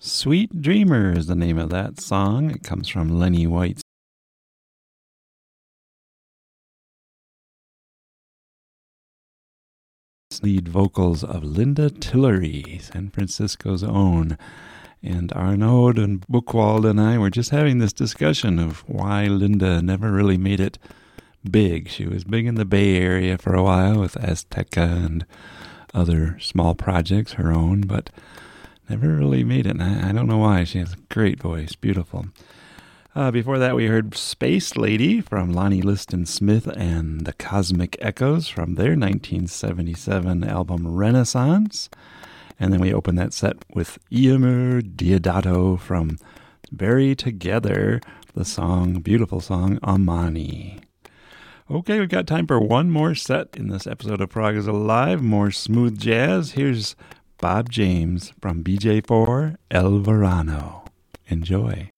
Sweet Dreamer is the name of that song. It comes from Lenny White's lead vocals of Linda Tillery, San Francisco's own. And Arnaud and Buchwald and I were just having this discussion of why Linda never really made it big. She was big in the Bay Area for a while with Azteca and other small projects, her own, but never really made it. And I don't know why. She has a great voice, beautiful. Before that, we heard Space Lady from Lonnie Liston Smith and the Cosmic Echoes from their 1977 album Renaissance. And then we opened that set with Eomer Diodato from Bury Together, the song, beautiful song, Amani. Okay, we've got time for one more set in this episode of Prague is Alive, more smooth jazz. Here's Bob James from BJ4, El Verano. Enjoy.